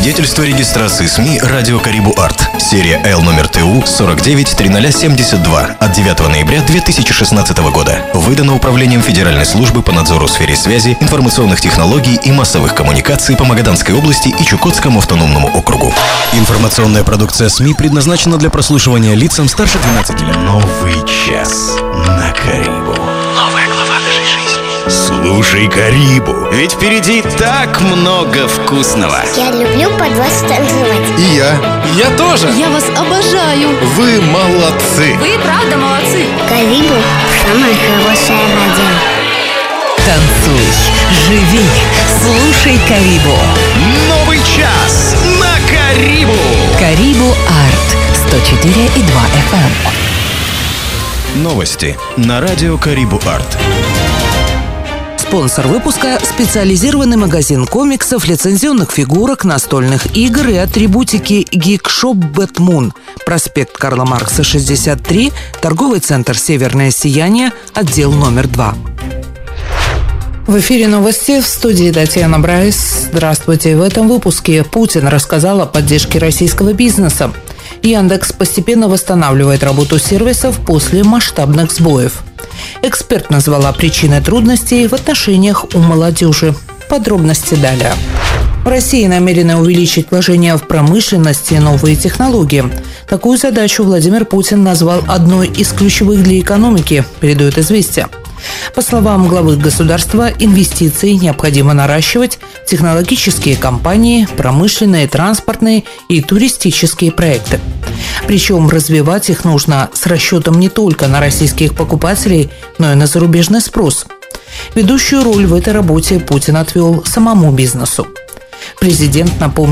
Свидетельство регистрации СМИ «Радио Карибу Арт». Серия Л номер ТУ 49-0072 от 9 ноября 2016 года. Выдано Управлением Федеральной службы по надзору в сфере связи, информационных технологий и массовых коммуникаций по Магаданской области и Чукотскому автономному округу. Информационная продукция СМИ предназначена для прослушивания лицам старше 12 лет. Новый час на Карибу. Новая глава нашей жизни. Слушай Карибу, ведь впереди так много вкусного. Я люблю под вас танцевать. И я тоже. Я вас обожаю. Вы молодцы. Вы правда молодцы. Карибу – самое хорошее радио. Танцуй, живи, слушай Карибу. Новый час на Карибу. Карибу Арт 104,2 FM. Новости на радио Карибу Арт. Спонсор выпуска – специализированный магазин комиксов, лицензионных фигурок, настольных игр и атрибутики Geekshop Batmoon. Проспект Карла Маркса, 63, торговый центр «Северное сияние», отдел номер 2. В эфире новости, в студии Татьяна Брайс. Здравствуйте. В этом выпуске Путин рассказал о поддержке российского бизнеса. Яндекс постепенно восстанавливает работу сервисов после масштабных сбоев. Эксперт назвала причиной трудностей в отношениях у молодежи. Подробности далее. В России намерены увеличить вложения в промышленность и новые технологии. Такую задачу Владимир Путин назвал одной из ключевых для экономики, передает «Известия». По словам главы государства, инвестиции необходимо наращивать в технологические компании, промышленные, транспортные и туристические проекты. Причем развивать их нужно с расчетом не только на российских покупателей, но и на зарубежный спрос. Ведущую роль в этой работе Путин отвел самому бизнесу. Президент напомнил,